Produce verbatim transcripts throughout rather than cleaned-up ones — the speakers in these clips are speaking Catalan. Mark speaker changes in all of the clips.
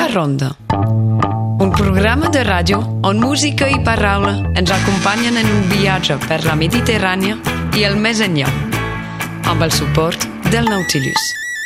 Speaker 1: Ronda, un programa de ràdio on música i paraula ens acompanyen en un viatge per la Mediterrània i el més enllà, amb el suport del Nautilus.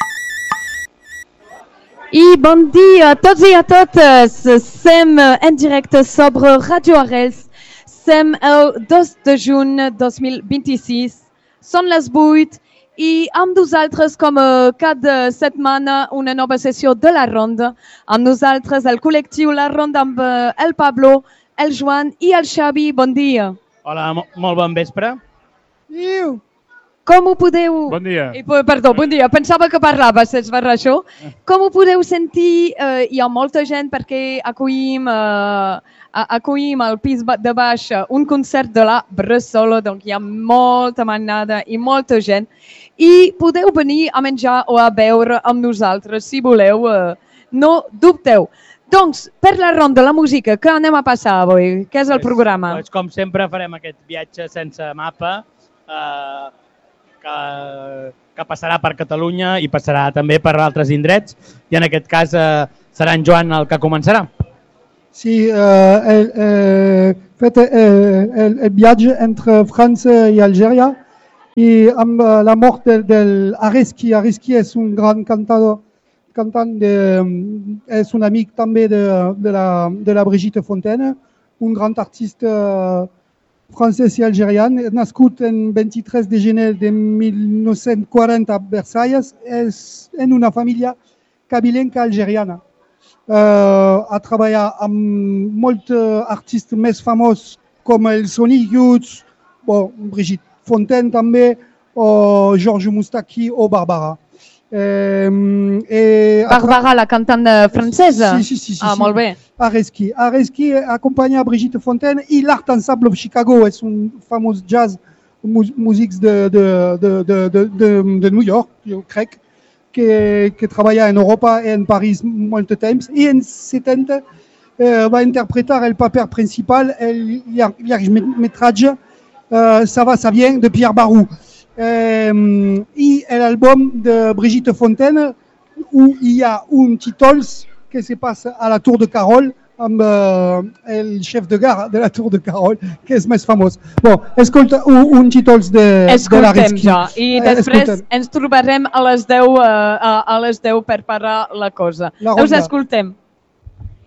Speaker 2: I bon dia a tots i a totes. Som en directe sobre Radio Arrels. Som el dos de juny dos mil vint-i-sis. Són les vuit i amb nosaltres, com cada setmana, una nova sessió de la Ronda. Amb nosaltres el col·lectiu La Ronda amb el Pablo, el Joan i el Xavi. Bon dia.
Speaker 3: Hola, molt bon vespre.
Speaker 2: Iu. Com ho podeu...
Speaker 4: Bon dia.
Speaker 2: Eh, perdó, bon dia. Pensava que parlaves, és per això. Com ho podeu sentir? Eh, hi ha molta gent perquè acollim, eh, acollim al pis de baix un concert de la Bressola, doncs hi ha molta manada i molta gent. I podeu venir a menjar o a beure amb nosaltres, si voleu. Eh, no dubteu. Doncs, per la ronda, la música, què anem a passar avui? Què és el programa?
Speaker 3: Pues, com sempre farem aquest viatge sense mapa, eh, Que, que passarà per Catalunya i passarà també per altres indrets, i en aquest cas eh, serà en Joan el que començarà.
Speaker 5: Sí, eh, el, eh, fet, eh, el, el viatge entre França i Algèria, i amb la mort del, del Areski. Areski és un gran cantador, cantant, de, és un amic també de, de, la, de la Brigitte Fontaine, un gran artista francès i algerian, nascut en vint-i-tres de gener de mil nou-cents quaranta a Versalles, és en una família cabilenca algeriana. Uh, ha treballat amb molts artistes més famosos com el Sonic Youth, bon, Brigitte Fontaine també, o Georges Moustaki o Barbara. Um, e
Speaker 2: Barbara, la cantant francesa?
Speaker 5: Sí, sí, sí. sí
Speaker 2: ah,
Speaker 5: sí.
Speaker 2: Molt bé.
Speaker 5: Areski. Areski acompanya Brigitte Fontaine i l'Art Ensemble of Chicago, és un famós jazz músics de, de, de, de, de, de, de New York, jo crec, que, que treballa en Europa i en París molt temps. I en setanta eh, va interpretar el paper principal, el llargmetratge uh, Ça va, ça vient, de Pierre Barou. Um, i l'àlbum de Brigitte Fontaine, où il y a un títol que se passe à la Tour de Carol amb uh, el chef de gare de la Tour de Carol, que és més famós. Bon, escolta un, un títol de, de l'Areski.
Speaker 2: Ja. I després escoltem. Ens trobarem a les deu, uh, a, a les deu per parar la cosa. La Us escoltem.